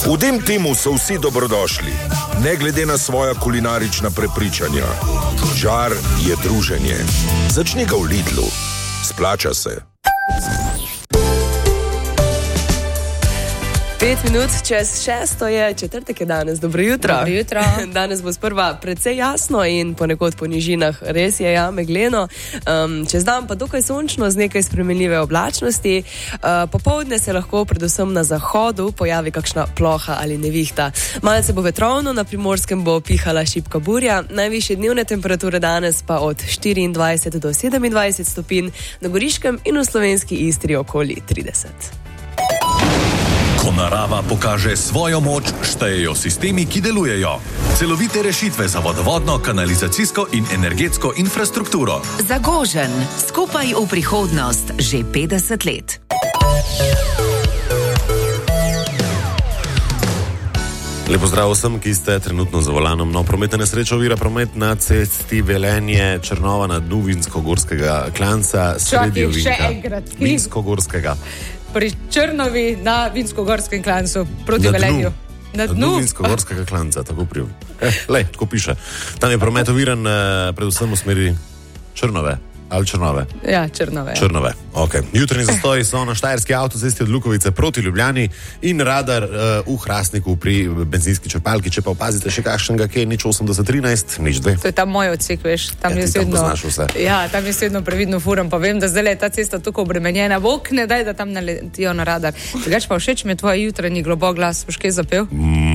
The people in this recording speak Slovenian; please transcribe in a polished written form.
V tem timu so vsi dobrodošli, ne glede na svoja kulinarična prepričanja. Žar je druženje. Začni ga v Lidlu. Splača se. 5 minut čez 6 je, četrtek je danes. Dobro jutro. Dobro jutro. Danes bo sprva precej jasno in ponekod po nižinah res je megleno. Čez dan pa dokaj sončno z nekaj spremenljive oblačnosti. Popoldne se lahko predvsem na zahodu pojavi kakšna ploha ali nevihta. Malce bo vetrovno, na Primorskem bo pihala šibka burja. Najvišje dnevne temperature danes pa od 24 do 27 stopinj, na Goriškem in v slovenski Istri okoli 30. Ko narava pokaže svojo moč, štejejo sistemi, ki delujejo. Celovite rešitve za vodovodno, kanalizacijsko in energetsko infrastrukturo. Zagožen. Skupaj v prihodnost že 50 let. Lepo zdrav vsem, ki ste trenutno za volanom. Prometna nesreča ovira promet na cesti Velenje Črnova na dnu Vinskogorskega klanca sredi ovinka. Vinskogorskega. Pri Črnovi na Vinskogorskem klancu proti Velenju. Na dnu Vinskogorskega klanca, tako priv. Tako piše. Tam je promet oviran predvsem v smeri Črnove. Ali Črnove? Ja, Črnove. Črnove, ok. Jutrni zastoji so na Štajerski avtocesti od Lukovice proti Ljubljani in radar v Hrastniku pri benzinski črpalki. Če pa opazite še kakšnega, ki je nič 8013, nič 2. To je tam moj odsek, veš. Tam je tam poznaš vse. Ja, tam je vedno previdno furam, pa vem, da zdaj je ta cesta tako obremenjena. Bog ne daj, da tam naletijo na radar. Drugač pa všeč mi je tvoj jutranji globok glas. Boš kaj zapel?